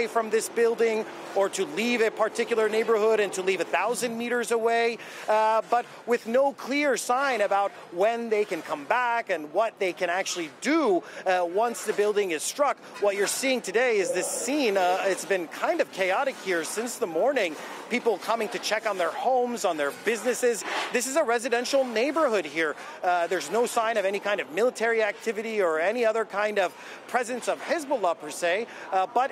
away from this building or to leave a particular neighborhood and to leave 1,000 meters away, but with no clear sign about when they can come back and what they can actually do once the building is struck. What you're seeing today is this scene. It's been kind of chaotic here since the morning. People coming to check on their homes, on their businesses. This is a residential neighborhood here. There's no sign of any kind of military activity or any other kind of presence of Hezbollah per se, but